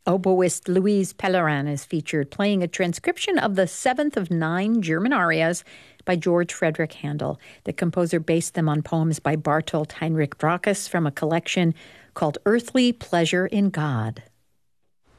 Oboist Louise Pellerin is featured playing a transcription of the seventh of 9 German arias by George Frederick Handel. The composer based them on poems by Bartolt Heinrich Brachus from a collection called Earthly Pleasure in God.